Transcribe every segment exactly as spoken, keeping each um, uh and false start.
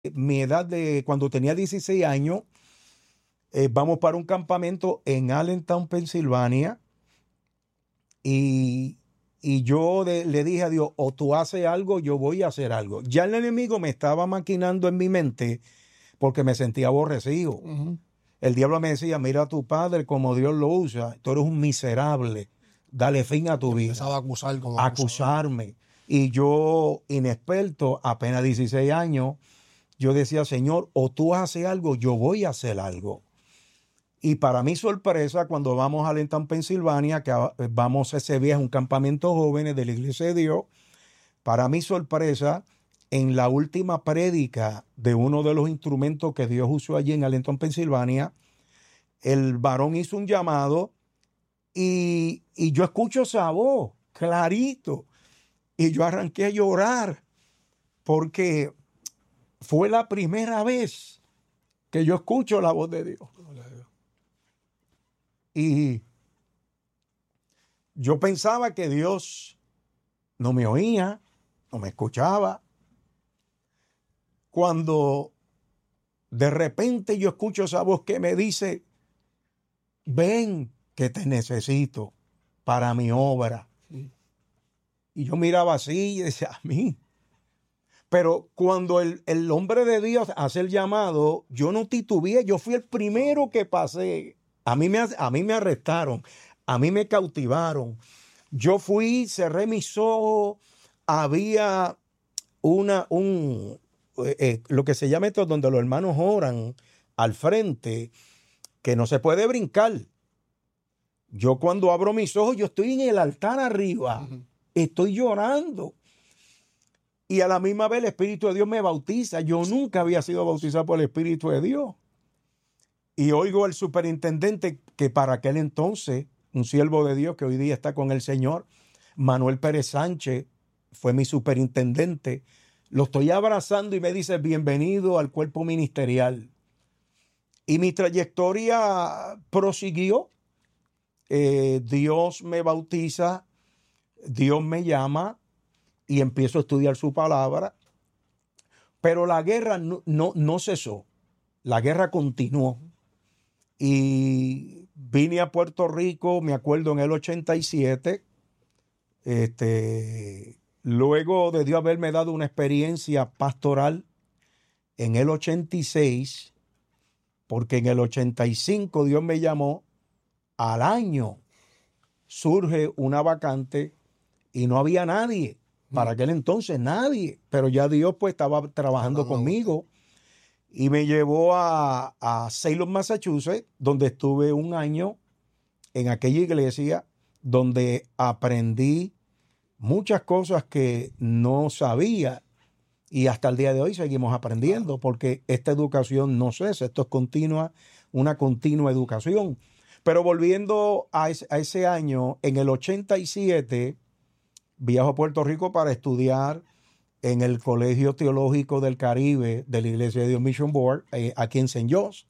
mi edad de cuando tenía dieciséis años, eh, vamos para un campamento en Allentown, Pensilvania, y, y yo de- le dije a Dios, o tú haces algo, yo voy a hacer algo. Ya el enemigo me estaba maquinando en mi mente porque me sentía aborrecido. Ujú. El diablo me decía, mira a tu padre como Dios lo usa, tú eres un miserable, dale fin a tu vida. Empezaba a acusar como A acusador. acusarme. Y yo, inexperto, apenas dieciséis años, yo decía, Señor, o tú haces algo, yo voy a hacer algo. Y para mi sorpresa, cuando vamos a Allentown, Pensilvania, que a- vamos ese viaje a un campamento jóvenes de la Iglesia de Dios, para mi sorpresa, en la última prédica de uno de los instrumentos que Dios usó allí en Allentown, Pensilvania, el varón hizo un llamado y, y yo escucho esa voz clarito. Y yo arranqué a llorar porque fue la primera vez que yo escucho la voz de Dios. Y yo pensaba que Dios no me oía, no me escuchaba. Cuando de repente yo escucho esa voz que me dice, ven que te necesito para mi obra. Sí. Y yo miraba así y decía, a mí. Pero cuando el, el hombre de Dios hace el llamado, yo no titubeé, yo fui el primero que pasé. A mí me, a mí me arrestaron, a mí me cautivaron. Yo fui, cerré mis ojos, había una, un, eh, eh, lo que se llama esto, donde los hermanos oran al frente, que no se puede brincar. Yo cuando abro mis ojos, yo estoy en el altar arriba, Ujú. estoy llorando. Y a la misma vez el Espíritu de Dios me bautiza. Yo nunca había sido bautizado por el Espíritu de Dios. Y oigo al superintendente, que para aquel entonces, un siervo de Dios que hoy día está con el Señor, Manuel Pérez Sánchez, fue mi superintendente. Lo estoy abrazando y me dice, bienvenido al cuerpo ministerial. Y mi trayectoria prosiguió. Eh, Dios me bautiza, Dios me llama y empiezo a estudiar su palabra. Pero la guerra no, no, no cesó. La guerra continuó. Y vine a Puerto Rico, me acuerdo, en el ochenta y siete. Este, luego de Dios haberme dado una experiencia pastoral en el ochenta y seis, porque en el ochenta y cinco Dios me llamó, al año surge una vacante y no había nadie. Para aquel entonces nadie, pero ya Dios pues estaba trabajando conmigo y me llevó a, a Salem, Massachusetts, donde estuve un año en aquella iglesia, donde aprendí muchas cosas que no sabía y hasta el día de hoy seguimos aprendiendo, porque esta educación no cesa, esto es continua, una continua educación. Pero volviendo a ese, a ese año, en el ochenta y siete, viajo a Puerto Rico para estudiar en el Colegio Teológico del Caribe de la Iglesia de Dios Mission Board, eh, aquí en Saint John's.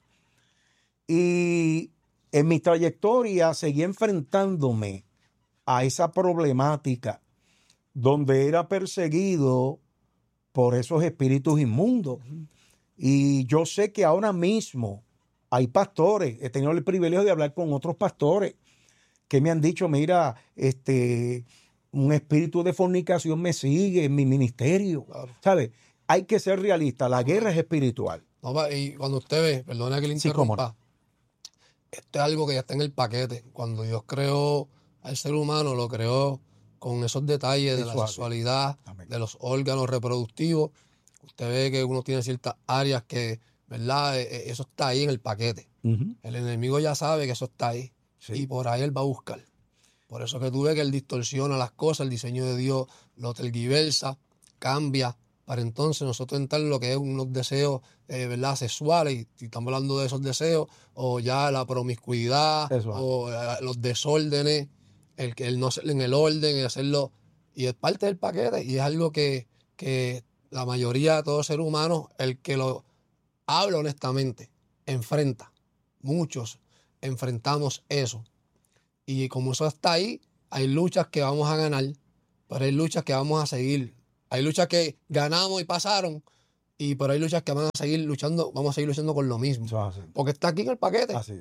Y en mi trayectoria seguí enfrentándome a esa problemática donde era perseguido por esos espíritus inmundos. Y yo sé que ahora mismo hay pastores, he tenido el privilegio de hablar con otros pastores que me han dicho, mira, este, un espíritu de fornicación me sigue en mi ministerio. Claro. ¿Sabes? Hay que ser realista, la guerra es espiritual. No, pa- y cuando usted ve, perdona que le Sí, cómo no. interrumpa, esto es algo que ya está en el paquete. Cuando Dios creó al ser humano, lo creó con esos detalles de la Sexual. sexualidad, Amén. de los órganos reproductivos. Usted ve que uno tiene ciertas áreas que, ¿verdad? Eh, eh, Eso está ahí en el paquete. Ujú. El enemigo ya sabe que eso está ahí. Sí. Y por ahí él va a buscar. Por eso que tú ves que él distorsiona las cosas, el diseño de Dios lo tergiversa, cambia, para entonces nosotros entrar en lo que es unos deseos, eh, ¿verdad? Sexuales, y si estamos hablando de esos deseos, o ya la promiscuidad, Sexual. o eh, los desórdenes, el que el no hacer en el orden, el hacerlo, y es parte del paquete, y es algo que, que la mayoría de todo ser humano, el que lo habla honestamente, enfrenta. Muchos enfrentamos eso. Y como eso está ahí, hay luchas que vamos a ganar, pero hay luchas que vamos a seguir. Hay luchas que ganamos y pasaron, Y pero hay luchas que van a seguir luchando, vamos a seguir luchando con lo mismo. Eso es así. Porque está aquí en el paquete. Así.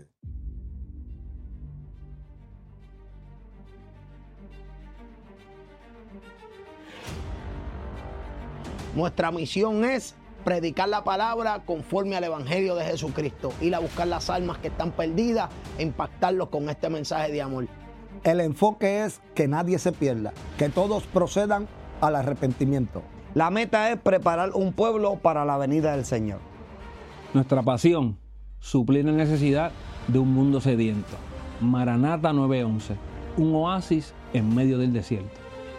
Nuestra misión es predicar la palabra conforme al Evangelio de Jesucristo, ir a buscar las almas que están perdidas e impactarlos con este mensaje de amor. El enfoque es que nadie se pierda, que todos procedan al arrepentimiento. La meta es preparar un pueblo para la venida del Señor. Nuestra pasión, suplir la necesidad de un mundo sediento. Maranata nueve once, un oasis en medio del desierto.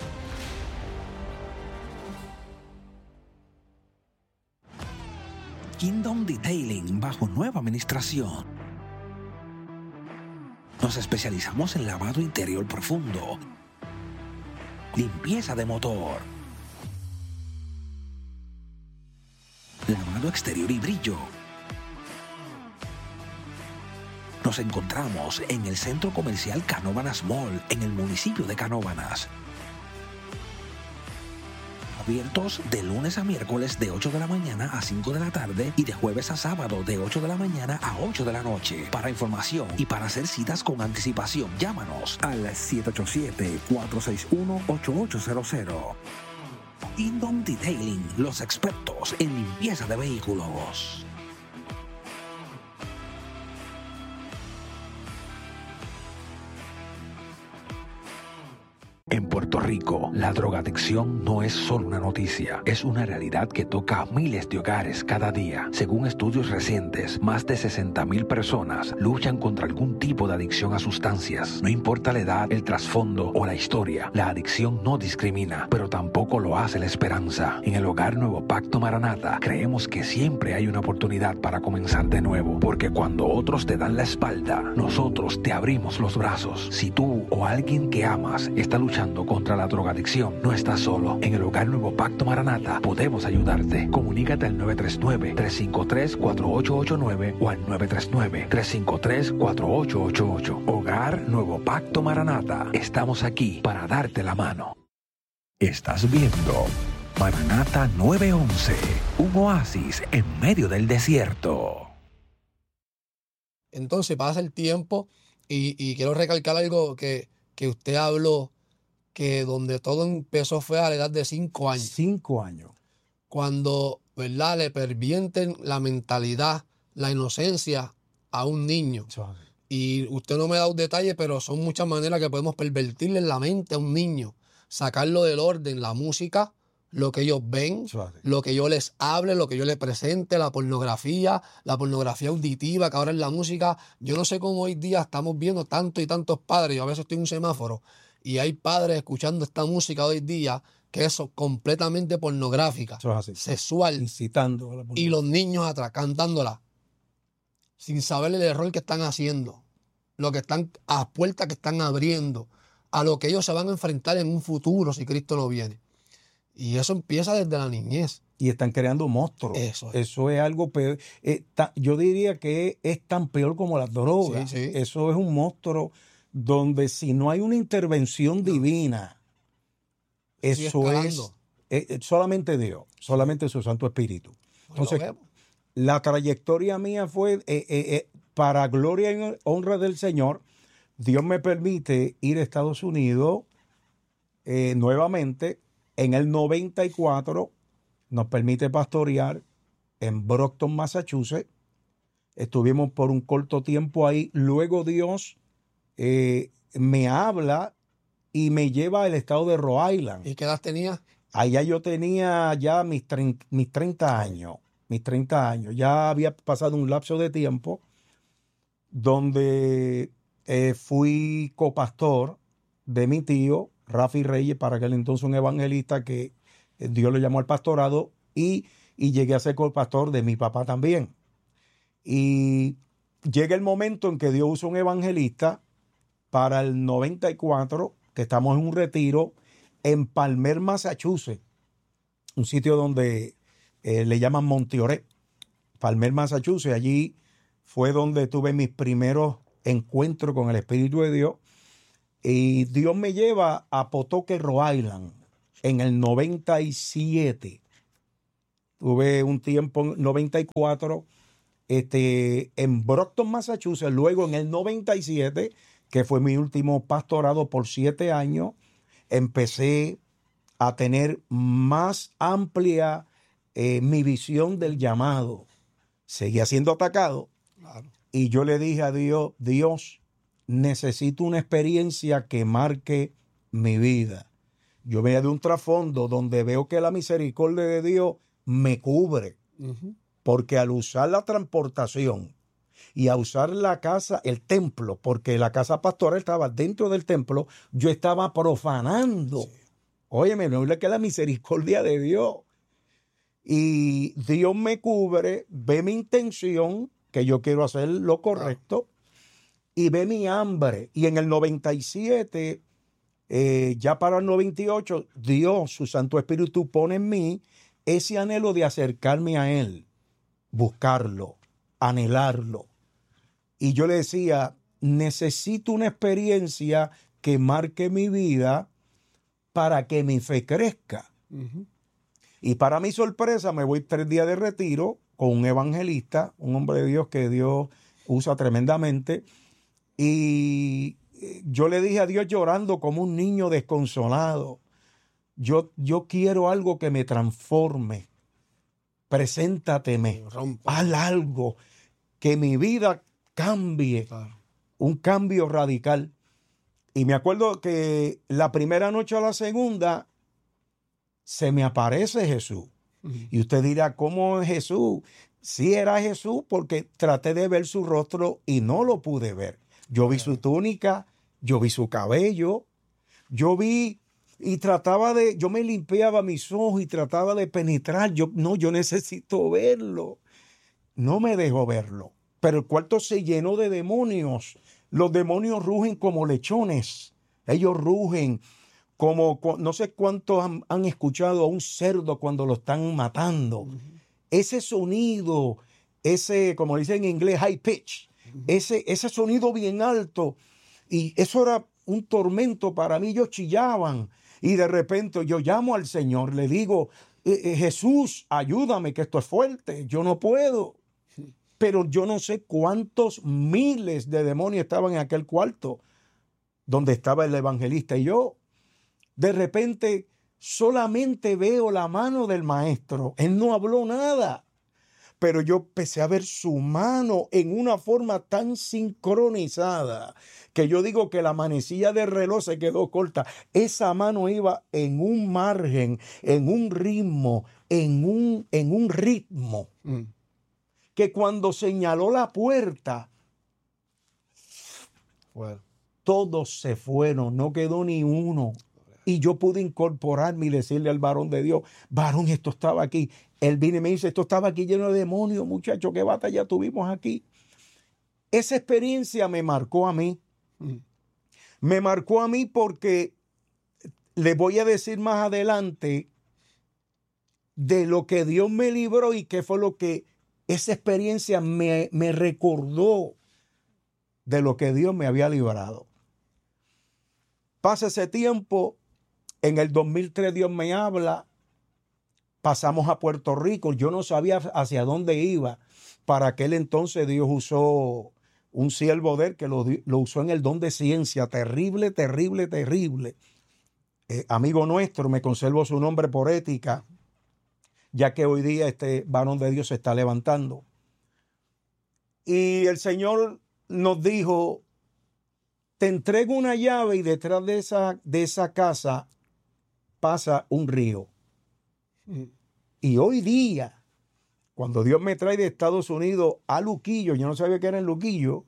Kingdom Detailing bajo nueva administración. Nos especializamos en lavado interior profundo, limpieza de motor, lavado exterior y brillo. Nos encontramos en el Centro Comercial Canóvanas Mall, en el municipio de Canóvanas. Abiertos de lunes a miércoles de ocho de la mañana a cinco de la tarde y de jueves a sábado de ocho de la mañana a ocho de la noche. Para información y para hacer citas con anticipación, llámanos al siete ocho siete, cuatro seis uno, ocho ocho cero cero. Kingdom Detailing, los expertos en limpieza de vehículos. En Puerto Rico, la drogadicción no es solo una noticia, es una realidad que toca a miles de hogares cada día. Según estudios recientes, más de sesenta mil personas luchan contra algún tipo de adicción a sustancias. No importa la edad, el trasfondo o la historia, la adicción no discrimina, pero tampoco lo hace la esperanza. En el Hogar Nuevo Pacto Maranata, creemos que siempre hay una oportunidad para comenzar de nuevo, porque cuando otros te dan la espalda, nosotros te abrimos los brazos. Si tú o alguien que amas está luchando contra la drogadicción, no estás solo. En el Hogar Nuevo Pacto Maranata podemos ayudarte. Comunícate al nueve tres nueve, tres cinco tres, cuatro ocho ocho nueve o al nueve tres nueve, tres cinco tres, cuatro ocho ocho ocho. Hogar Nuevo Pacto Maranata. Estamos aquí para darte la mano. Estás viendo Maranata nueve once, un oasis en medio del desierto. Entonces pasa el tiempo y, y quiero recalcar algo que, que usted habló, que donde todo empezó fue a la edad de cinco años. Cinco años. Cuando, ¿verdad?, le pervienten la mentalidad, la inocencia a un niño. Eso es así. Y usted no me da un detalle, pero son muchas maneras que podemos pervertirle en la mente a un niño. Sacarlo del orden, la música, lo que ellos ven, Eso es así. lo que yo les hable, lo que yo les presente, la pornografía, la pornografía auditiva, que ahora es la música. Yo no sé cómo hoy día estamos viendo tantos y tantos padres. Yo a veces estoy en un semáforo y hay padres escuchando esta música hoy día que es completamente pornográfica, Eso es así. sexual, Incitando a la y los niños atrás cantándola sin saber el error que están haciendo, lo que están, a puertas que están abriendo, a lo que ellos se van a enfrentar en un futuro si Cristo no viene. Y eso empieza desde la niñez. Y están creando monstruos. Eso es. Eso es algo peor. Eh, ta- yo diría que es, es tan peor como las drogas. Sí, sí. Eso es un monstruo donde si no hay una intervención divina, Sigue eso es escalando. eh, eh, solamente Dios, solamente su Santo Espíritu. Pues lo Entonces, vemos. la trayectoria mía fue, eh, eh, eh, para gloria y honra del Señor, Dios me permite ir a Estados Unidos eh, nuevamente. En el noventa y cuatro nos permite pastorear en Brockton, Massachusetts. Estuvimos por un corto tiempo ahí. Luego Dios eh, me habla y me lleva al estado de Rhode Island. ¿Y qué edad tenía? Allá yo tenía ya mis, trein- mis treinta años. Mis treinta años. Ya había pasado un lapso de tiempo donde eh, fui copastor de mi tío, Rafi Reyes, para aquel entonces un evangelista que eh, Dios lo llamó al pastorado, y, y llegué a ser copastor de mi papá también. Y llega el momento en que Dios usa un evangelista para el noventa y cuatro, que estamos en un retiro en Palmer, Massachusetts, un sitio donde eh, le llaman Montioré, Palmer, Massachusetts. Allí fue donde tuve mis primeros encuentros con el Espíritu de Dios. Y Dios me lleva a Pawtucket, Rhode Island, en el noventa y siete. Tuve un tiempo en noventa y cuatro este, en Brockton, Massachusetts. Luego en el noventa y siete, que fue mi último pastorado por siete años, empecé a tener más amplia eh, mi visión del llamado. Seguía siendo atacado. Claro. Y yo le dije a Dios, Dios, necesito una experiencia que marque mi vida. Yo venía de un trasfondo donde veo que la misericordia de Dios me cubre. Uh-huh. Porque al usar la transportación y a usar la casa, el templo, porque la casa pastoral estaba dentro del templo, yo estaba profanando. Sí. Óyeme, no es que la misericordia de Dios. Y Dios me cubre, ve mi intención, que yo quiero hacer lo correcto, y ve mi hambre. Y en el noventa y siete, eh, ya para el noventa y ocho, Dios, su Santo Espíritu, pone en mí ese anhelo de acercarme a Él, buscarlo, anhelarlo. Y yo le decía, necesito una experiencia que marque mi vida para que mi fe crezca. Uh-huh. Y para mi sorpresa me voy tres días de retiro con un evangelista, un hombre de Dios que Dios usa tremendamente. Y yo le dije a Dios llorando como un niño desconsolado, yo, yo quiero algo que me transforme. Preséntateme, haz algo, que mi vida cambie, claro. Un cambio radical. Y me acuerdo que la primera noche a la segunda se me aparece Jesús. Uh-huh. Y usted dirá, ¿cómo es Jesús? Sí era Jesús porque traté de ver su rostro y no lo pude ver. Yo vi su túnica, yo vi su cabello, yo vi... Y trataba de, yo me limpiaba mis ojos y trataba de penetrar. Yo, no, yo necesito verlo. No me dejó verlo. Pero el cuarto se llenó de demonios. Los demonios rugen como lechones. Ellos rugen como, no sé cuántos han, han escuchado a un cerdo cuando lo están matando. Uh-huh. Ese sonido, ese, como dicen en inglés, high pitch, uh-huh. ese, ese sonido bien alto. Y eso era un tormento para mí. Ellos chillaban. Y de repente yo llamo al Señor, le digo, eh, eh, Jesús, ayúdame, que esto es fuerte, yo no puedo. Pero yo no sé cuántos miles de demonios estaban en aquel cuarto donde estaba el evangelista y yo. De repente solamente veo la mano del maestro, él no habló nada. Pero yo empecé a ver su mano en una forma tan sincronizada que yo digo que la manecilla del reloj se quedó corta. Esa mano iba en un margen, en un ritmo, en un, en un ritmo. Mm. Que cuando señaló la puerta, bueno. todos se fueron, no quedó ni uno. Y yo pude incorporarme y decirle al varón de Dios, varón, esto estaba aquí. Él vino y me dice, esto estaba aquí lleno de demonios, muchachos, qué batalla tuvimos aquí. Esa experiencia me marcó a mí. Mm. Me marcó a mí porque le voy a decir más adelante de lo que Dios me libró y qué fue lo que esa experiencia me, me recordó de lo que Dios me había librado. Pasa ese tiempo, en el dos mil tres Dios me habla, pasamos a Puerto Rico, yo no sabía hacia dónde iba. Para aquel entonces Dios usó un siervo de él que lo, lo usó en el don de ciencia, terrible, terrible, terrible. Eh, amigo nuestro, me conservo su nombre por ética, ya que hoy día este varón de Dios se está levantando. Y el Señor nos dijo, te entrego una llave y detrás de esa, de esa casa pasa un río. Mm. Y hoy día, cuando Dios me trae de Estados Unidos a Luquillo, yo no sabía que era en Luquillo,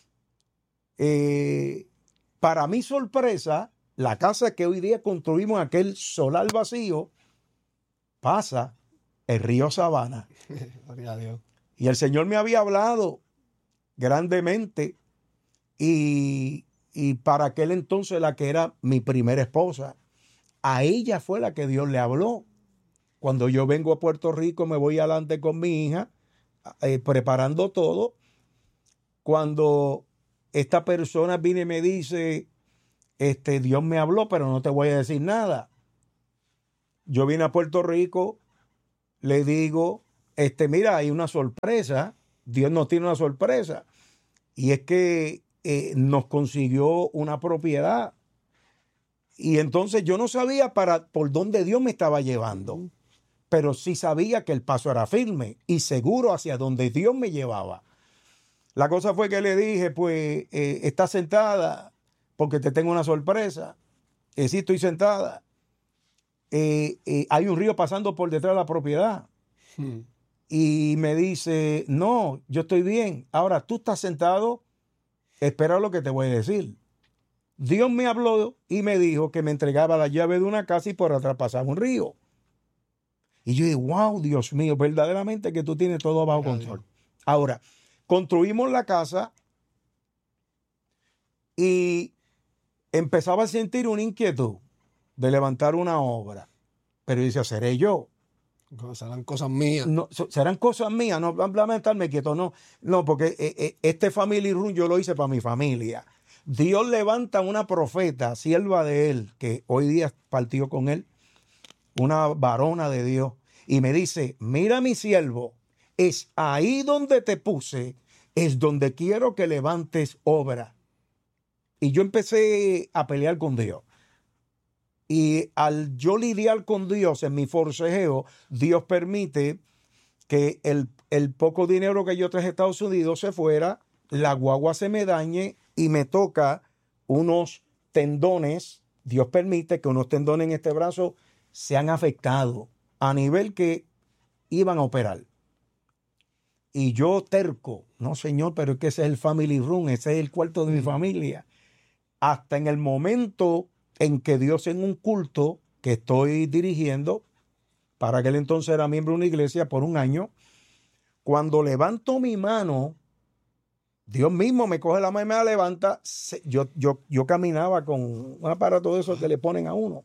eh, para mi sorpresa, la casa que hoy día construimos en aquel solar vacío, pasa el río Sabana. Gloria a Dios. Y el Señor me había hablado grandemente y, y para aquel entonces la que era mi primera esposa, a ella fue la que Dios le habló. Cuando yo vengo a Puerto Rico, me voy adelante con mi hija, eh, preparando todo. Cuando esta persona viene y me dice, este, Dios me habló, pero no te voy a decir nada. Yo vine a Puerto Rico le digo, este, mira, hay una sorpresa, Dios nos tiene una sorpresa, y es que eh, nos consiguió una propiedad. Y entonces yo no sabía para, por dónde Dios me estaba llevando, pero sí sabía que el paso era firme y seguro hacia donde Dios me llevaba. La cosa fue que le dije, pues, eh, está sentada porque te tengo una sorpresa. Eh, sí, estoy sentada. Eh, eh, hay un río pasando por detrás de la propiedad. Hmm. Y me dice, no, yo estoy bien. Ahora tú estás sentado, espera lo que te voy a decir. Dios me habló y me dijo que me entregaba la llave de una casa y por atrás pasaba un río. Y yo dije, wow, Dios mío, verdaderamente que tú tienes todo bajo control. Ahora, construimos la casa y empezaba a sentir una inquietud de levantar una obra. Pero dice, ¿seré yo? Serán cosas mías. No, serán cosas mías, no van a estarme quieto, no, no, porque eh, eh, este family room yo lo hice para mi familia. Dios levanta una profeta, sierva de él, que hoy día partió con él, una varona de Dios, y me dice, mira mi siervo, es ahí donde te puse, es donde quiero que levantes obra. Y yo empecé a pelear con Dios. Y al yo lidiar con Dios en mi forcejeo, Dios permite que el, el poco dinero que yo traje a Estados Unidos se fuera, la guagua se me dañe y me toca unos tendones. Dios permite que unos tendones en este brazo sean afectados a nivel que iban a operar. Y yo terco, no señor, pero es que ese es el family room, ese es el cuarto de mi familia. Hasta en el momento en que Dios, en un culto que estoy dirigiendo, para aquel entonces era miembro de una iglesia por un año, cuando levanto mi mano, Dios mismo me coge la mano y me la levanta. Yo, yo, yo caminaba con un aparato de esos que le ponen a uno.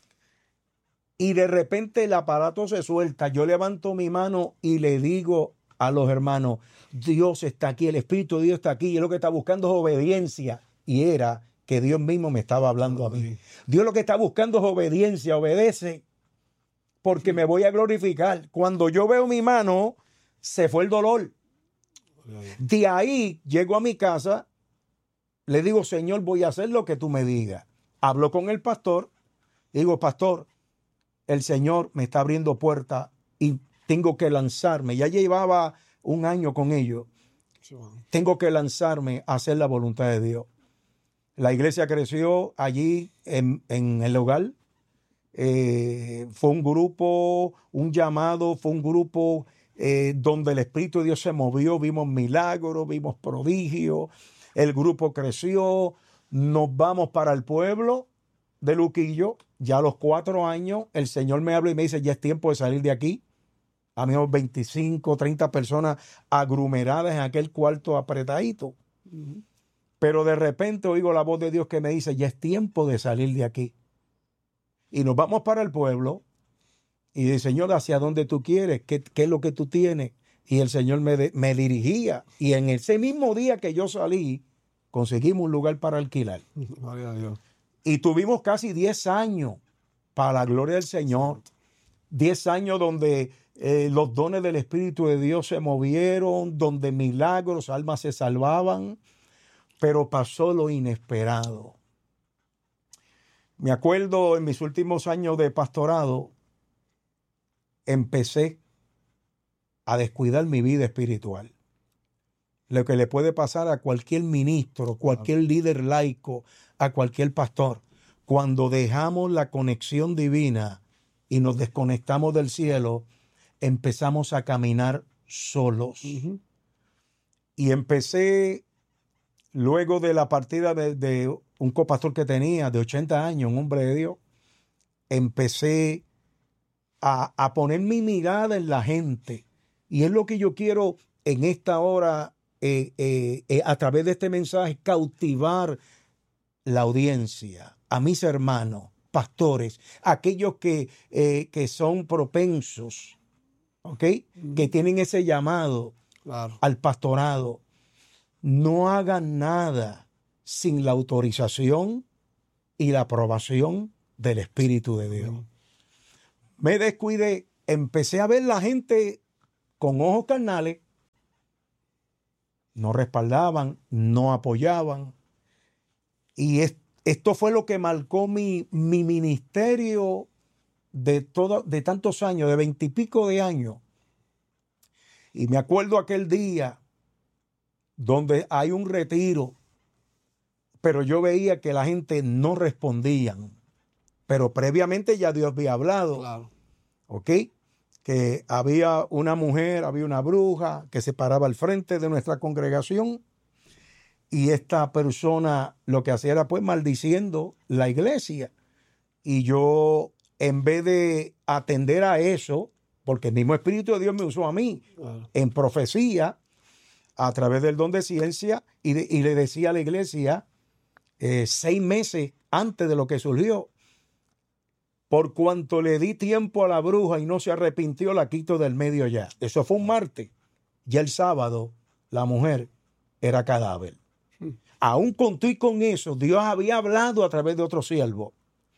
Y de repente el aparato se suelta. Yo levanto mi mano y le digo a los hermanos, Dios está aquí, el Espíritu de Dios está aquí. Y él lo que está buscando es obediencia. Y era que Dios mismo me estaba hablando a mí. Dios lo que está buscando es obediencia, obedece, porque me voy a glorificar. Cuando yo veo mi mano, se fue el dolor. De ahí llego a mi casa, le digo, Señor, voy a hacer lo que tú me digas. Hablo con el pastor, digo, pastor, el Señor me está abriendo puertas y tengo que lanzarme. Ya llevaba un año con ellos. Tengo que lanzarme a hacer la voluntad de Dios. La iglesia creció allí en, en el hogar. Eh, fue un grupo, un llamado, fue un grupo eh, donde el Espíritu de Dios se movió, vimos milagros, vimos prodigios, el grupo creció, nos vamos para el pueblo de Luquillo, ya a los cuatro años el Señor me habla y me dice, ya es tiempo de salir de aquí. A mí veinticinco, treinta personas aglomeradas en aquel cuarto apretadito. Uh-huh. Pero de repente oigo la voz de Dios que me dice, ya es tiempo de salir de aquí. Y nos vamos para el pueblo. Y dice, Señor, ¿hacia dónde tú quieres? ¿Qué, qué es lo que tú tienes? Y el Señor me, de, me dirigía. Y en ese mismo día que yo salí, conseguimos un lugar para alquilar. Gloria a Dios. Y tuvimos casi diez años para la gloria del Señor. diez años donde eh, los dones del Espíritu de Dios se movieron, donde milagros, almas se salvaban. Pero pasó lo inesperado. Me acuerdo en mis últimos años de pastorado, empecé a descuidar mi vida espiritual. Lo que le puede pasar a cualquier ministro, cualquier líder laico, a cualquier pastor. Cuando dejamos la conexión divina y nos desconectamos del cielo, empezamos a caminar solos. Uh-huh. Y empecé... Luego de la partida de, de un copastor que tenía de ochenta años, un hombre de Dios, empecé a, a poner mi mirada en la gente. Y es lo que yo quiero en esta hora, eh, eh, eh, a través de este mensaje, cautivar la audiencia, a mis hermanos, pastores, aquellos que, eh, que son propensos, ¿ok? Mm. Que tienen ese llamado claro. al pastorado. No hagan nada sin la autorización y la aprobación del Espíritu de Dios. Me descuidé empecé a ver la gente con ojos carnales, no respaldaban, no apoyaban. Y es, esto fue lo que marcó mi, mi ministerio de, todo, de tantos años, de veintipico de años. Y me acuerdo aquel día donde hay un retiro, pero yo veía que la gente no respondían. Pero previamente ya Dios había hablado. Claro. ¿Ok? Que había una mujer, había una bruja que se paraba al frente de nuestra congregación y esta persona lo que hacía era pues maldiciendo la iglesia. Y yo, en vez de atender a eso, porque el mismo Espíritu de Dios me usó a mí Claro. en profecía a través del don de ciencia y, de, y le decía a la iglesia eh, seis meses antes de lo que surgió: por cuanto le di tiempo a la bruja y no se arrepintió, la quito del medio ya. Eso fue un martes. Ya el sábado, la mujer era cadáver. Hmm. Aún con tú y con eso, Dios había hablado a través de otro siervo.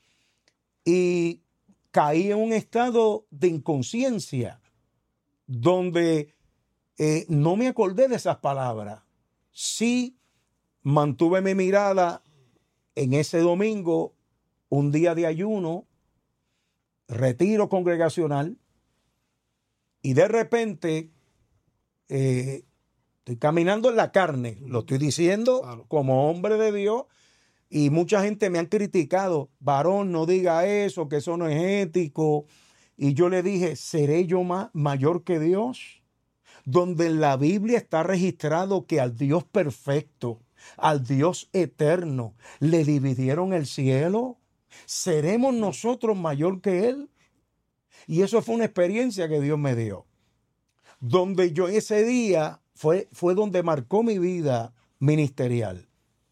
Y caí en un estado de inconsciencia, donde eh, no me acordé de esas palabras. Sí mantuve mi mirada en ese domingo, un día de ayuno, retiro congregacional, y de repente eh, estoy caminando en la carne, lo estoy diciendo claro, como hombre de Dios, y mucha gente me han criticado: varón, no diga eso, que eso no es ético. Y yo le dije: ¿seré yo más mayor que Dios? Donde en la Biblia está registrado que al Dios perfecto, al Dios eterno, le dividieron el cielo. ¿Seremos nosotros mayor que Él? Y eso fue una experiencia que Dios me dio, donde yo ese día fue, fue donde marcó mi vida ministerial.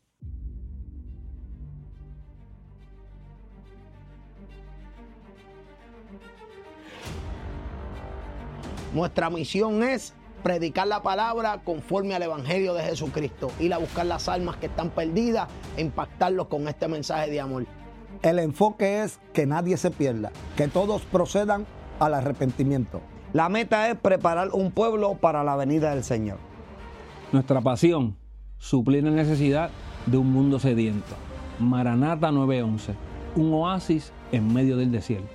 Nuestra misión es predicar la palabra conforme al Evangelio de Jesucristo, ir a buscar las almas que están perdidas e impactarlos con este mensaje de amor. El enfoque es que nadie se pierda, que todos procedan al arrepentimiento. La meta es preparar un pueblo para la venida del Señor. Nuestra pasión, suplir la necesidad de un mundo sediento. Maranata nueve once, un oasis en medio del desierto.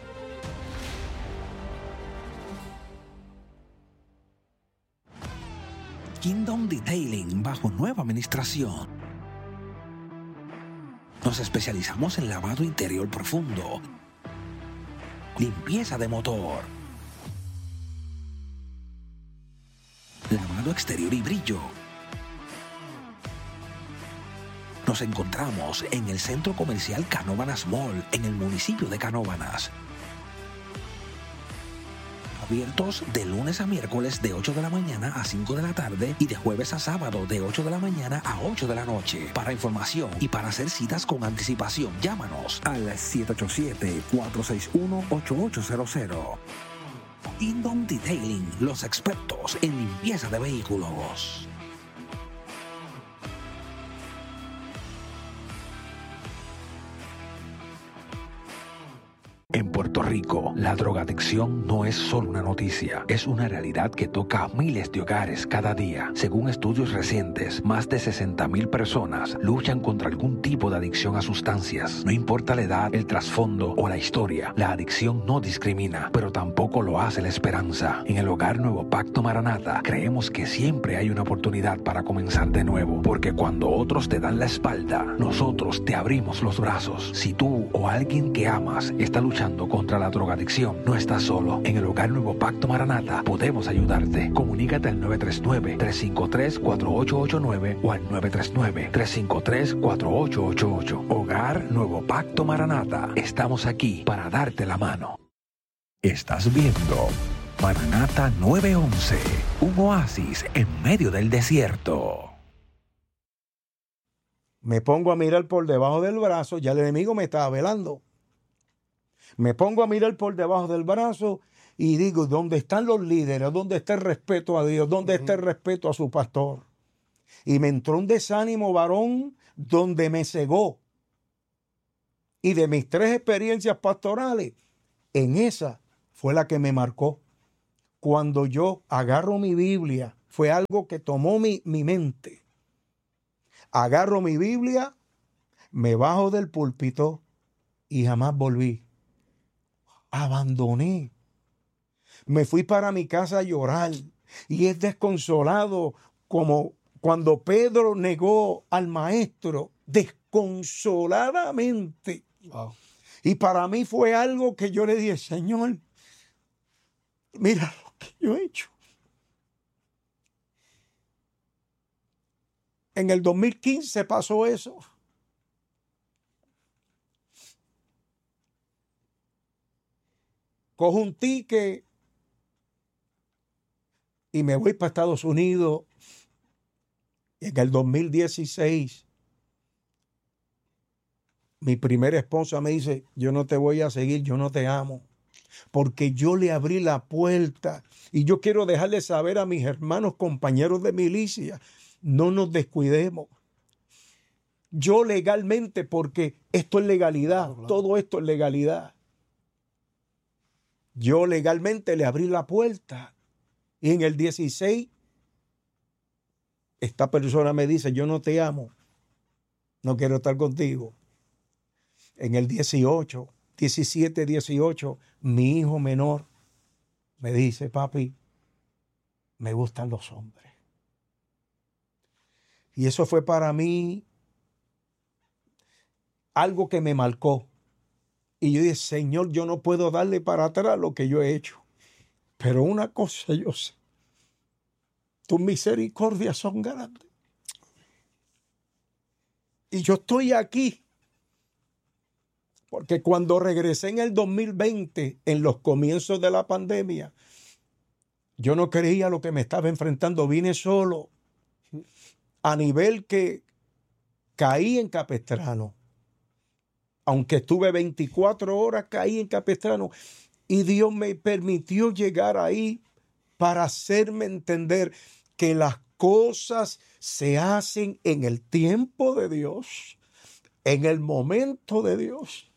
Kingdom Detailing bajo nueva administración. Nos especializamos en lavado interior profundo, limpieza de motor, lavado exterior y brillo. Nos encontramos en el Centro Comercial Canóvanas Mall, en el municipio de Canóvanas. Abiertos de lunes a miércoles de ocho de la mañana a cinco de la tarde y de jueves a sábado de ocho de la mañana a ocho de la noche. Para información y para hacer citas con anticipación, llámanos al siete ocho siete, cuatro seis uno, ocho ocho cero cero. Kingdom Detailing, los expertos en limpieza de vehículos. En Puerto Rico, la drogadicción no es solo una noticia, es una realidad que toca a miles de hogares cada día. Según estudios recientes, más de sesenta mil personas luchan contra algún tipo de adicción a sustancias. No importa la edad, el trasfondo o la historia, la adicción no discrimina, pero tampoco lo hace la esperanza. En el Hogar Nuevo Pacto Maranata, creemos que siempre hay una oportunidad para comenzar de nuevo, porque cuando otros te dan la espalda, nosotros te abrimos los brazos. Si tú o alguien que amas está luchando contra la drogadicción, no estás solo. En el Hogar Nuevo Pacto Maranata podemos ayudarte. Comunícate al nueve tres nueve, tres cinco tres, cuatro ocho ocho nueve o al nueve tres nueve, tres cinco tres, cuatro ocho ocho ocho. Hogar Nuevo Pacto Maranata. Estamos aquí para darte la mano. Estás viendo Maranata nueve once, un oasis en medio del desierto. Me pongo a mirar por debajo del brazo, ya el enemigo me estaba velando. Me pongo a mirar por debajo del brazo y digo: ¿dónde están los líderes? ¿Dónde está el respeto a Dios? ¿Dónde está el respeto a su pastor? Y me entró un desánimo, varón, donde me cegó. Y de mis tres experiencias pastorales, en esa fue la que me marcó. Cuando yo agarro mi Biblia, fue algo que tomó mi, mi mente. Agarro mi Biblia, me bajo del púlpito y jamás volví. Abandoné. Me fui para mi casa a llorar y es desconsolado como cuando Pedro negó al maestro desconsoladamente. Wow. Y para mí fue algo que yo le dije, Señor, mira lo que yo he hecho. En el dos mil quince pasó eso. Cojo un ticket y me voy para Estados Unidos. En el dos mil dieciséis, mi primera esposa me dice, yo no te voy a seguir, yo no te amo, porque yo le abrí la puerta y yo quiero dejarle saber a mis hermanos, compañeros de milicia, no nos descuidemos. Yo legalmente, porque esto es legalidad, Claro, claro. todo esto es legalidad. Yo legalmente le abrí la puerta y en el dieciséis esta persona me dice, yo no te amo, no quiero estar contigo. En el dieciocho, diecisiete, dieciocho, mi hijo menor me dice, papi, me gustan los hombres. Y eso fue para mí algo que me marcó. Y yo dije, Señor, yo no puedo darle para atrás lo que yo he hecho. Pero una cosa yo sé, tus misericordias son grandes. Y yo estoy aquí porque cuando regresé en el dos mil veinte, en los comienzos de la pandemia, yo no creía lo que me estaba enfrentando. Vine solo, a nivel que caí en Capestrano. Aunque estuve veinticuatro horas, caí en Capestrano. Y Dios me permitió llegar ahí para hacerme entender que las cosas se hacen en el tiempo de Dios, en el momento de Dios,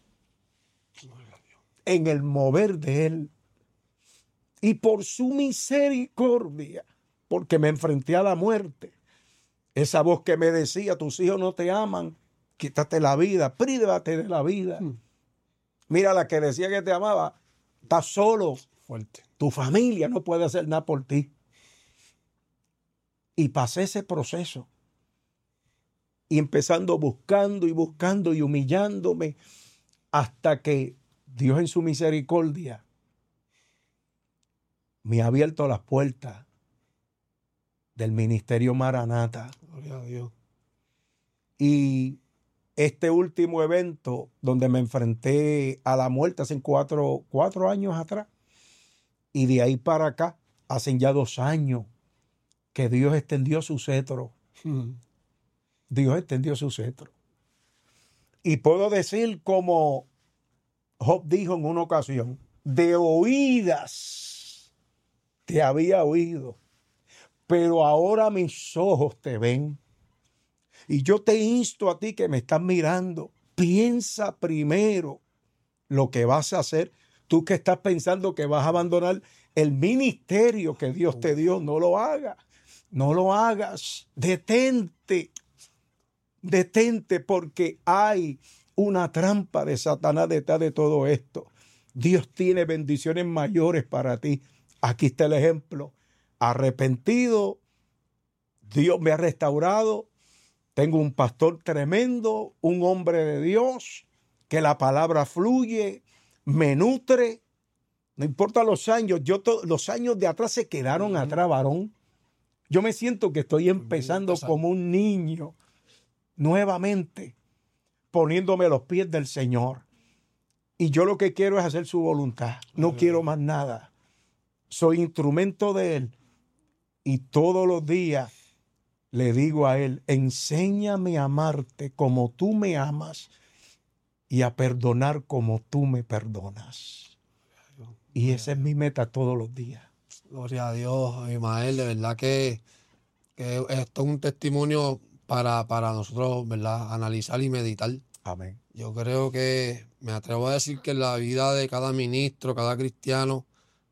en el mover de Él. Y por su misericordia, porque me enfrenté a la muerte, esa voz que me decía, tus hijos no te aman, quítate la vida, prívate de la vida. Hmm. Mira, la que decía que te amaba, estás solo. Fuerte. Tu familia no puede hacer nada por ti. Y pasé ese proceso. Y empezando buscando y buscando y humillándome hasta que Dios en su misericordia me ha abierto las puertas del ministerio Maranata. Gloria a Dios. Y este último evento donde me enfrenté a la muerte hace cuatro, cuatro años atrás, y de ahí para acá, hacen ya dos años que Dios extendió su cetro. Hmm. Dios extendió su cetro. Y puedo decir como Job dijo en una ocasión, de oídas te había oído, pero ahora mis ojos te ven. Y yo te insto a ti que me estás mirando, piensa primero lo que vas a hacer. Tú que estás pensando que vas a abandonar el ministerio que Dios te dio, no lo hagas, no lo hagas, detente, detente porque hay una trampa de Satanás detrás de todo esto. Dios tiene bendiciones mayores para ti. Aquí está el ejemplo. Arrepentido, Dios me ha restaurado. Tengo un pastor tremendo, un hombre de Dios, que la palabra fluye, me nutre. No importa los años, yo to- los años de atrás se quedaron uh-huh. atrás, varón. Yo me siento que estoy empezando como un niño, nuevamente, poniéndome a los pies del Señor. Y yo lo que quiero es hacer su voluntad. No uh-huh. quiero más nada. Soy instrumento de Él. Y todos los días le digo a Él, enséñame a amarte como tú me amas y a perdonar como tú me perdonas. Y esa es mi meta todos los días. Gloria a Dios, Ismael, de verdad que, que esto es un testimonio para, para nosotros, ¿verdad? Analizar y meditar. Amén. Yo creo que, me atrevo a decir que en la vida de cada ministro, cada cristiano,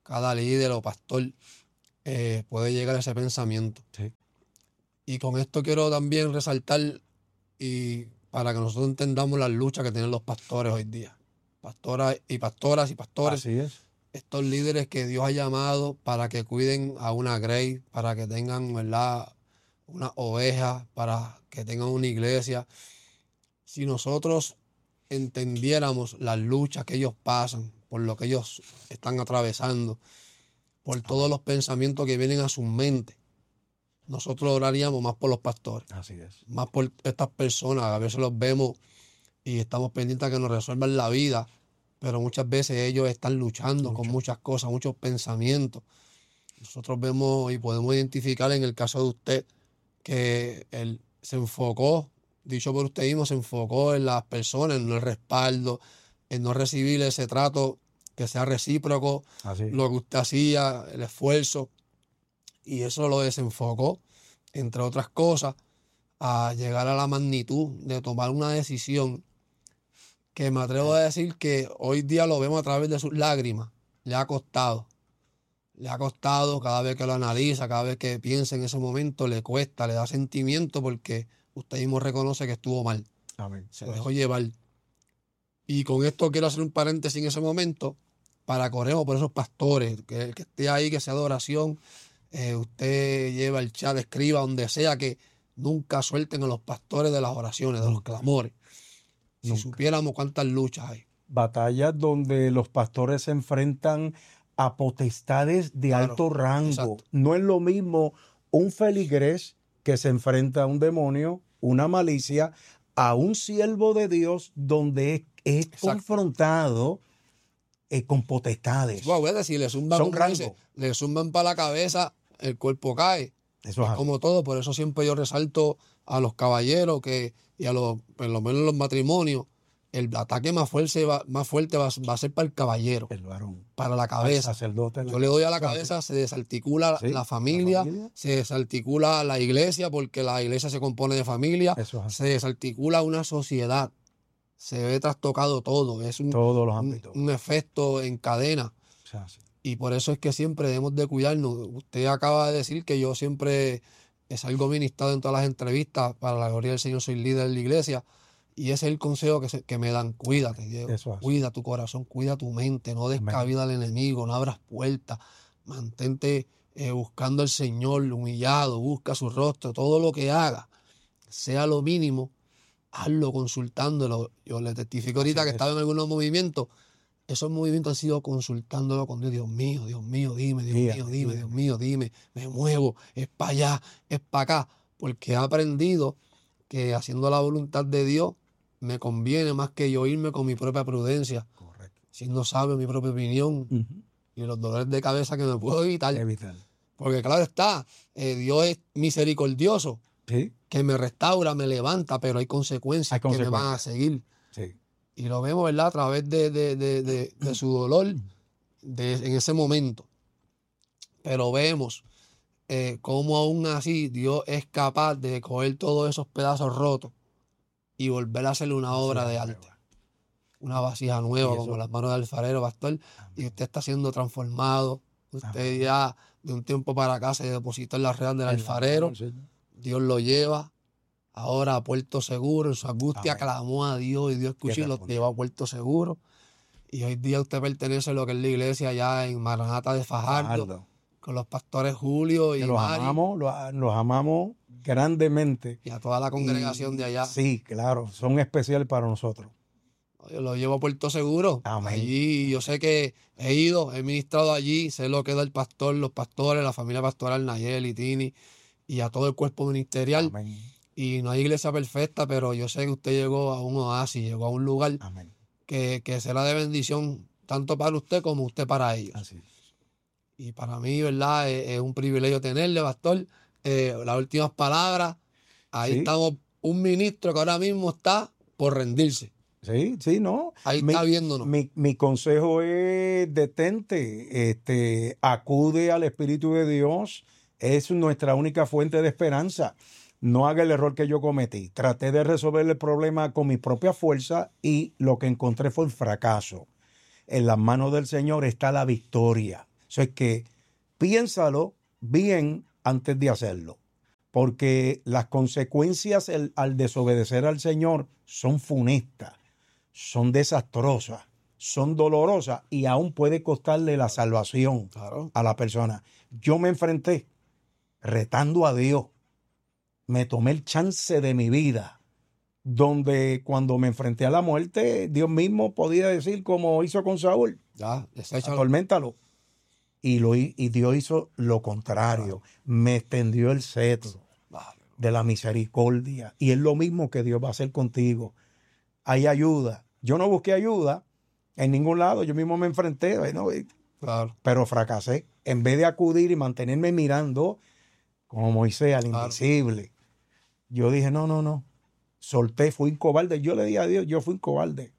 cada líder o pastor eh, puede llegar a ese pensamiento. Sí. Y con esto quiero también resaltar, y para que nosotros entendamos las luchas que tienen los pastores hoy día. Pastoras y pastoras y pastores. Así es. Estos líderes que Dios ha llamado para que cuiden a una grey, para que tengan, ¿verdad?, una oveja, para que tengan una iglesia. Si nosotros entendiéramos las luchas que ellos pasan, por lo que ellos están atravesando, por todos los pensamientos que vienen a sus mentes, nosotros oraríamos más por los pastores, Así es. más por estas personas. A veces los vemos y estamos pendientes a que nos resuelvan la vida, pero muchas veces ellos están luchando Mucho. con muchas cosas, muchos pensamientos. Nosotros vemos y podemos identificar en el caso de usted que él se enfocó, dicho por usted mismo, se enfocó en las personas, en el respaldo, en no recibir ese trato que sea recíproco, Así. lo que usted hacía, el esfuerzo, y eso lo desenfocó, entre otras cosas, a llegar a la magnitud de tomar una decisión que me atrevo a decir que hoy día lo vemos a través de sus lágrimas. Le ha costado. Le ha costado cada vez que lo analiza, cada vez que piensa en ese momento, le cuesta, le da sentimiento porque usted mismo reconoce que estuvo mal. Amén. Se dejó llevar. Y con esto quiero hacer un paréntesis en ese momento para que oremos por esos pastores, que el que esté ahí, que sea de oración, eh, usted lleva el chat, escriba donde sea, que nunca suelten a los pastores de las oraciones, de los clamores. Si Nunca. supiéramos cuántas luchas hay. Batallas donde los pastores se enfrentan a potestades de Claro, alto rango. exacto. No es lo mismo un feligrés que se enfrenta a un demonio, una malicia, a un siervo de Dios donde es, es Exacto. confrontado eh, con potestades. Wow, ¿verdad? Si le zumban, Son como rango. dice, le zumban para la cabeza, el cuerpo cae. Eso es así. Como todo, por eso siempre yo resalto a los caballeros que, y a los, por lo menos en los matrimonios, el ataque más fuerte va, más fuerte va, va a ser para el caballero, El varón. para la Al cabeza. sacerdote. Yo le doy a la Eso es así. cabeza, se desarticula Sí, la familia, la familia. se desarticula la iglesia, porque la iglesia se compone de familia, Eso es así. se desarticula una sociedad, se ve trastocado todo, es un, Todos los un, ámbitos. un efecto en cadena. O sea, sí. Y por eso es que siempre debemos de cuidarnos. Usted acaba de decir que yo siempre salgo ministrado en todas las entrevistas, para la gloria del Señor soy líder de la iglesia, y ese es el consejo que, se, que me dan. Cuídate, Diego. Eso es. Cuida tu corazón, cuida tu mente, no des Amén. cabida al enemigo, no abras puertas, mantente eh, buscando al Señor, humillado, busca su rostro, todo lo que haga, sea lo mínimo, hazlo consultándolo. Yo le testifico ahorita Así que es. estaba en algunos movimientos. Esos movimientos han sido consultándolo con Dios. Dios mío, Dios mío, dime, Dios Guía, mío, dime, guía. Dios mío, dime. Me muevo, es para allá, es para acá. Porque he aprendido que haciendo la voluntad de Dios me conviene más que yo irme con mi propia prudencia, Correcto. siendo sabio mi propia opinión Ujú. y los dolores de cabeza que me puedo evitar. Evitar. Porque claro está, eh, Dios es misericordioso, Sí, que me restaura, me levanta, pero hay consecuencias, Hay que me van a consecuencias. seguir. sí. Y lo vemos, ¿verdad? A través de, de, de, de, de su dolor de, en ese momento. Pero vemos eh, cómo aún así Dios es capaz de coger todos esos pedazos rotos y volver a hacerle una obra de Vasija arte. nueva. Una vasija nueva, Y eso- como las manos del alfarero, pastor. Y usted está siendo transformado. Usted Amén. ya de un tiempo para acá se depositó en las redes del En la alfarero. mano del Señor. Dios lo lleva ahora a Puerto Seguro. En su angustia Amén. clamó a Dios y Dios escuchó y lo respondió. llevó a Puerto Seguro. Y hoy día usted pertenece a lo que es la iglesia allá en Maranata de Fajardo, Fajardo. con los pastores Julio y Que los Mari amamos, los, los amamos grandemente. y a toda la congregación Y de allá. Sí, claro, son especiales para nosotros. Yo lo llevo a Puerto Seguro. Amén. Allí yo sé que he ido, he ministrado allí, sé lo que da el pastor, los pastores, la familia pastoral, Nayeli, Tini y a todo el cuerpo ministerial. Amén. Y no hay iglesia perfecta, pero yo sé que usted llegó a un oasis, llegó a un lugar Amén. que, que será de bendición tanto para usted como usted para ellos. Así. Y para mí, ¿verdad? Es, es un privilegio tenerle, pastor. Eh, las últimas palabras. Ahí Sí. estamos, un ministro que ahora mismo está por rendirse. Sí, sí, ¿no? Ahí Mi- está viéndonos. Mi, mi consejo es detente, este, acude al Espíritu de Dios, es nuestra única fuente de esperanza. No haga el error que yo cometí. Traté de resolver el problema con mi propia fuerza y lo que encontré fue el fracaso. En las manos del Señor está la victoria. Eso es que piénsalo bien antes de hacerlo, porque las consecuencias el, al desobedecer al Señor son funestas, son desastrosas, son dolorosas y aún puede costarle la salvación Claro. a la persona. Yo me enfrenté retando a Dios, me tomé el chance de mi vida, donde cuando me enfrenté a la muerte, Dios mismo podía decir como hizo con Saúl, Ya, deséchalo. atorméntalo. Y, lo, hi- y Dios hizo lo contrario, me extendió el cetro Vale. de la misericordia. Y es lo mismo que Dios va a hacer contigo. Hay ayuda. Yo no busqué ayuda en ningún lado, yo mismo me enfrenté, bueno, y- Claro. pero fracasé. En vez de acudir y mantenerme mirando como Moisés al Claro. invisible, yo dije, no, no, no. Solté, fui un cobarde. Yo le dije a Dios, yo fui un cobarde.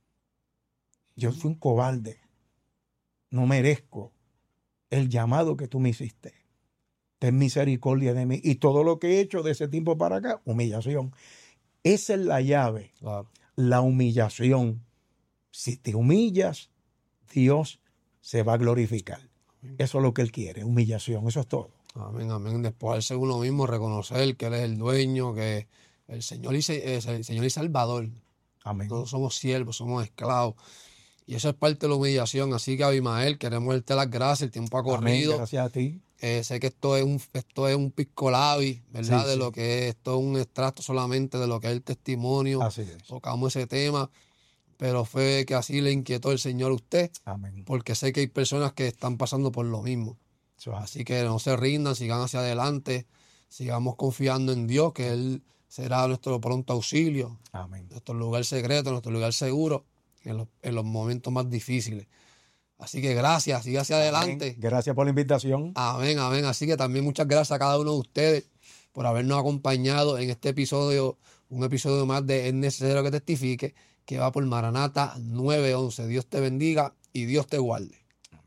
Yo fui un cobarde. No merezco el llamado que tú me hiciste. Ten misericordia de mí. Y todo lo que he hecho de ese tiempo para acá, humillación. Esa es la llave, Claro. la humillación. Si te humillas, Dios se va a glorificar. Eso es lo que Él quiere, humillación. Eso es todo. Amén, amén. Despojarse de uno mismo, reconocer que Él es el dueño, que el Señor y, se- es el Señor y Salvador. Amén. Nosotros somos siervos, somos esclavos. Y eso es parte de la humillación. Así que, Abimael, queremos darte las gracias. El tiempo ha Amén. corrido. Gracias a ti. Eh, sé que esto es un esto es un pisco labi, ¿verdad? Sí, de sí. lo que es, esto es un extracto solamente de lo que es el testimonio. Así es. Tocamos ese tema, pero fue que así le inquietó el Señor a usted, Amén. porque sé que hay personas que están pasando por lo mismo. Eso es así. Así que no se rindan, sigan hacia adelante, sigamos confiando en Dios, que Él será nuestro pronto auxilio, Amén. nuestro lugar secreto, nuestro lugar seguro en los, en los momentos más difíciles. Así que gracias, siga hacia adelante. Amén. Gracias por la invitación. Amén, amén. Así que también muchas gracias a cada uno de ustedes por habernos acompañado en este episodio, un episodio más de Es Necesario que Testifique, que va por Maranata nueve once. Dios te bendiga y Dios te guarde.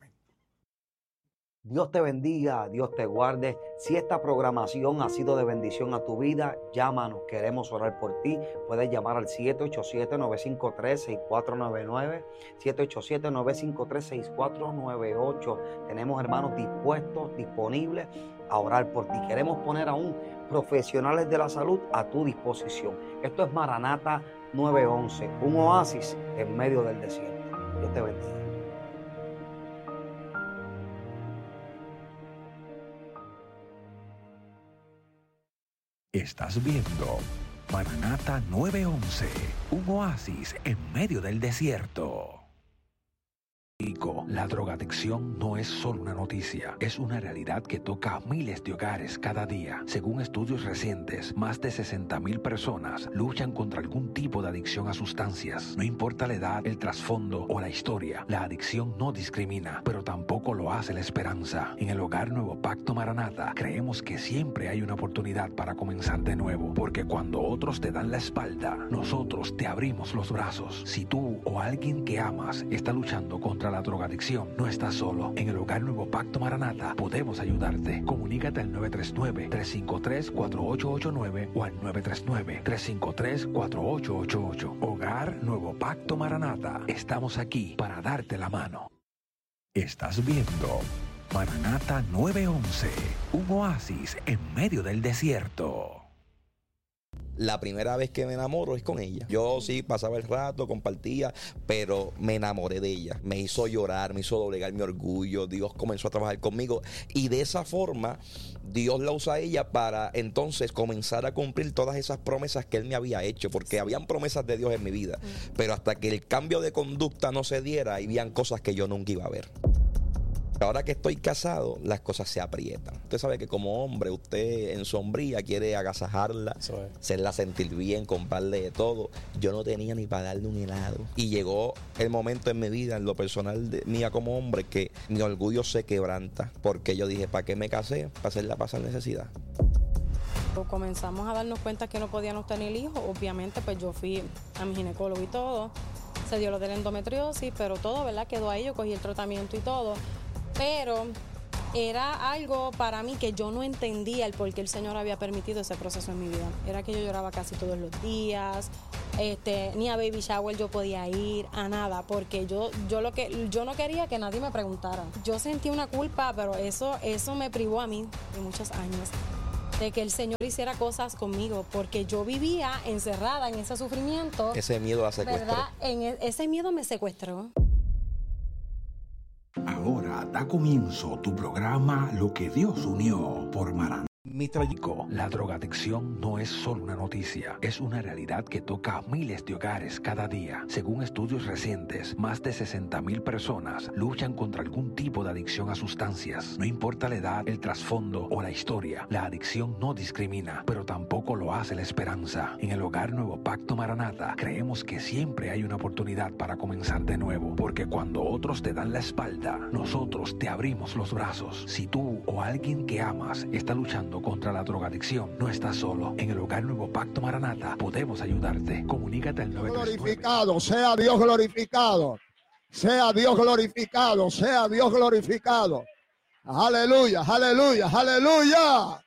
Dios te bendiga, Dios te guarde. Si esta programación ha sido de bendición a tu vida, llámanos, queremos orar por ti. Puedes llamar al siete ocho siete, nueve cinco tres, seis cuatro nueve nueve, siete ocho siete, nueve cinco tres, seis cuatro nueve ocho. Tenemos hermanos dispuestos, disponibles a orar por ti. Queremos poner aún profesionales de la salud a tu disposición. Esto es Maranata nueve once, un oasis en medio del desierto. Dios te bendiga. Estás viendo Maranata nueve once, un oasis en medio del desierto. La drogadicción no es solo una noticia, es una realidad que toca a miles de hogares cada día. Según estudios recientes, más de sesenta mil personas luchan contra algún tipo de adicción a sustancias. No importa la edad, el trasfondo o la historia, la adicción no discrimina, pero tampoco lo hace la esperanza. En el Hogar Nuevo Pacto Maranata, creemos que siempre hay una oportunidad para comenzar de nuevo, porque cuando otros te dan la espalda, nosotros te abrimos los brazos. Si tú o alguien que amas está luchando contra la drogadicción, no estás solo. En el Hogar Nuevo Pacto Maranata podemos ayudarte. Comunícate al nueve tres nueve, tres cinco tres, cuatro ocho ocho nueve o al nueve tres nueve, tres cinco tres, cuatro ocho ocho ocho. Hogar Nuevo Pacto Maranata. Estamos aquí para darte la mano. Estás viendo Maranata nueve once, un oasis en medio del desierto. La primera vez que me enamoro es con ella. Yo sí pasaba el rato, compartía, pero me enamoré de ella. Me hizo llorar, me hizo doblegar mi orgullo. Dios comenzó a trabajar conmigo y de esa forma Dios la usa a ella para entonces comenzar a cumplir todas esas promesas que Él me había hecho, porque habían promesas de Dios en mi vida, pero hasta que el cambio de conducta no se diera, habían cosas que yo nunca iba a ver. Ahora que estoy casado, las cosas se aprietan. Usted sabe que como hombre, usted en su hombría quiere agasajarla, Eso es. hacerla sentir bien, comprarle de todo. Yo no tenía ni para darle un helado. Y llegó el momento en mi vida, en lo personal de, mía como hombre, que mi orgullo se quebranta. Porque yo dije, ¿para qué me casé? Para hacerla pasar necesidad. Comenzamos a darnos cuenta que no podíamos tener hijos. Obviamente, pues yo fui a mi ginecólogo y todo. Se dio lo de la endometriosis, pero todo, ¿verdad? Quedó ahí, yo cogí el tratamiento y todo. Pero era algo para mí que yo no entendía el por qué el Señor había permitido ese proceso en mi vida. Era que yo lloraba casi todos los días, este, ni a baby shower yo podía ir, a nada, porque yo, yo, lo que, yo no quería que nadie me preguntara. Yo sentí una culpa, pero eso, eso me privó a mí de muchos años de que el Señor hiciera cosas conmigo, porque yo vivía encerrada en ese sufrimiento. Ese miedo la secuestró. ¿Verdad? En e- ese miedo me secuestró. Ahora da comienzo tu programa Lo que Dios unió por Maranata. Mi trayecto. La drogadicción no es solo una noticia, es una realidad que toca a miles de hogares cada día. Según estudios recientes, más de sesenta mil personas luchan contra algún tipo de adicción a sustancias. No importa la edad, el trasfondo o la historia, la adicción no discrimina, pero tampoco lo hace la esperanza. En el Hogar Nuevo Pacto Maranata, creemos que siempre hay una oportunidad para comenzar de nuevo, porque cuando otros te dan la espalda, nosotros te abrimos los brazos. Si tú o alguien que amas está luchando contra la drogadicción, no estás solo. En el Hogar Nuevo Pacto Maranata podemos ayudarte. Comunícate al nueve tres nueve. Glorificado, sea Dios glorificado. Sea Dios glorificado, sea Dios glorificado. Aleluya, aleluya, aleluya.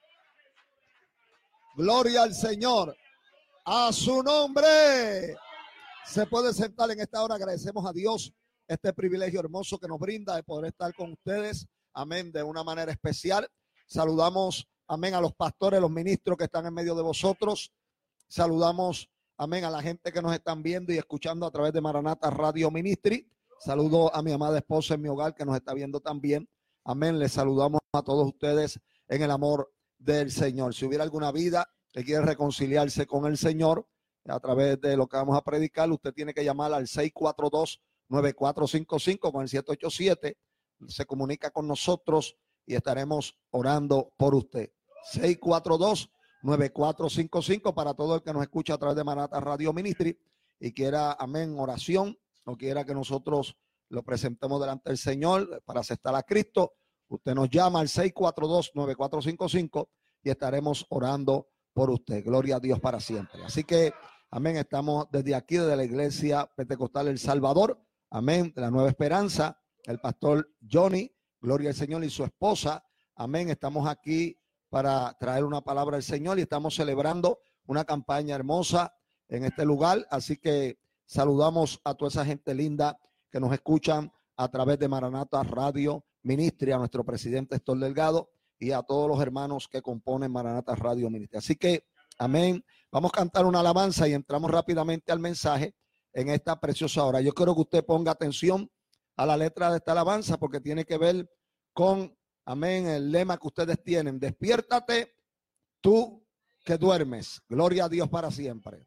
Gloria al Señor. A su nombre. Se puede sentar en esta hora. Agradecemos a Dios este privilegio hermoso que nos brinda de poder estar con ustedes. Amén, de una manera especial. Saludamos, amén, a los pastores, los ministros que están en medio de vosotros. Saludamos, amén, a la gente que nos están viendo y escuchando a través de Maranata Radio Ministry. Saludo a mi amada esposa en mi hogar que nos está viendo también. Amén, les saludamos a todos ustedes en el amor del Señor. Si hubiera alguna vida que quiere reconciliarse con el Señor a través de lo que vamos a predicar, usted tiene que llamar al seis cuatro dos, nueve cuatro cinco cinco con el siete ocho siete. Se comunica con nosotros y estaremos orando por usted. seis cuatro dos, nueve cuatro cinco cinco para todo el que nos escucha a través de Maranata Radio Ministry y quiera, amén, oración o quiera que nosotros lo presentemos delante del Señor para aceptar a Cristo. Usted nos llama al seis cuatro dos, nueve cuatro cinco cinco y estaremos orando por usted. Gloria a Dios para siempre. Así que, amén, estamos desde aquí, desde la Iglesia Pentecostal El Salvador, amén, de la Nueva Esperanza, el pastor Johnny, gloria al Señor, y su esposa, amén, estamos aquí para traer una palabra del Señor y estamos celebrando una campaña hermosa en este lugar, así que saludamos a toda esa gente linda que nos escuchan a través de Maranata Radio Ministry, a nuestro presidente Héctor Delgado y a todos los hermanos que componen Maranata Radio Ministry. Así que, amén, vamos a cantar una alabanza y entramos rápidamente al mensaje en esta preciosa hora. Yo quiero que usted ponga atención a la letra de esta alabanza porque tiene que ver con, amén, el lema que ustedes tienen: despiértate tú que duermes. Gloria a Dios para siempre.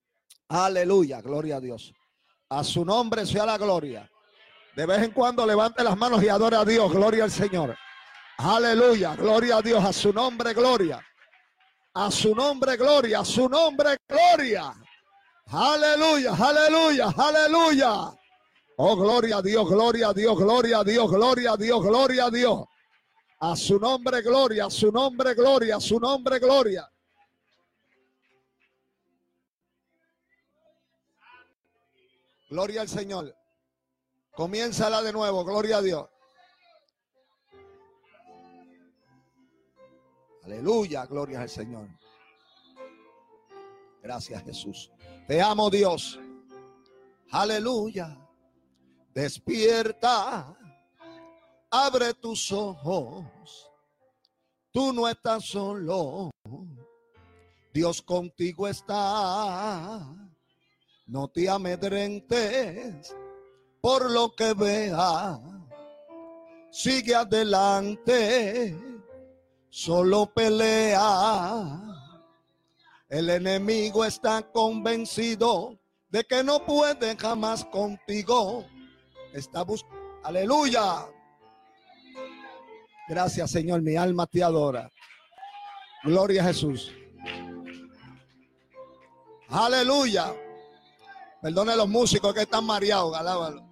Aleluya, gloria a Dios. A su nombre sea la gloria. De vez en cuando levante las manos y adore a Dios. Gloria al Señor. Aleluya, gloria a Dios. A su nombre, gloria. A su nombre, gloria. A su nombre, gloria. Aleluya, aleluya, aleluya. Oh, gloria a Dios, gloria a Dios, gloria a Dios, gloria a Dios, gloria a Dios. A su nombre, gloria, a su nombre, gloria, a su nombre, gloria. Gloria al Señor. Comiénzala de nuevo, gloria a Dios. Aleluya, gloria al Señor. Gracias, Jesús. Te amo, Dios. Aleluya. Despierta, abre tus ojos, tú no estás solo, Dios contigo está, no te amedrentes por lo que veas, sigue adelante, solo pelea, el enemigo está convencido de que no puede jamás contigo. Está buscando. Aleluya. Gracias, Señor. Mi alma te adora. Gloria a Jesús. Aleluya. Perdone a los músicos que están mareados. Alábalo.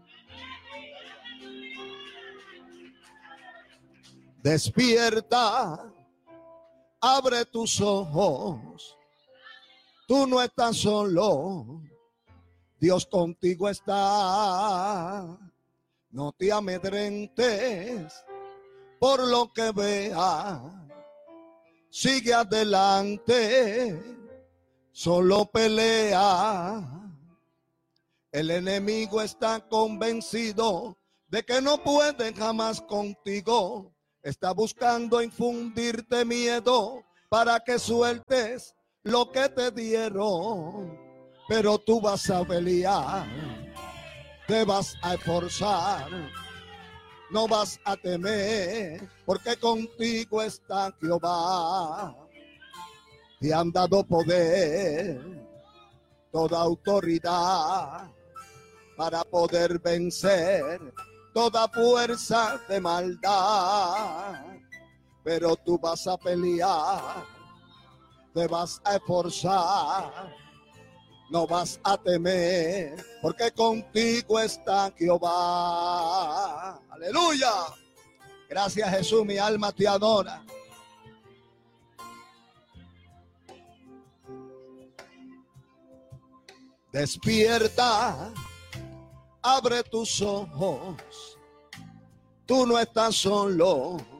Despierta. Abre tus ojos. Tú no estás solo. Dios contigo está. No te amedrentes por lo que veas. Sigue adelante, solo pelea. El enemigo está convencido de que no puede jamás contigo. Está buscando infundirte miedo para que sueltes lo que te dieron. Pero tú vas a pelear, te vas a esforzar, no vas a temer, porque contigo está Jehová. Te han dado poder, toda autoridad, para poder vencer toda fuerza de maldad. Pero tú vas a pelear, te vas a esforzar, no vas a temer, porque contigo está Jehová. Aleluya. Gracias, Jesús, mi alma te adora. Despierta, abre tus ojos, tú no estás solo.